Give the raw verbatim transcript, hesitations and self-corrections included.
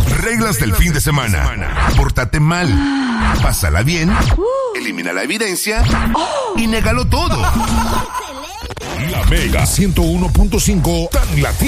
Reglas del fin de semana. Pórtate mal. Pásala bien. Elimina la evidencia. Y négalo todo. La Mega ciento uno punto cinco tan latina.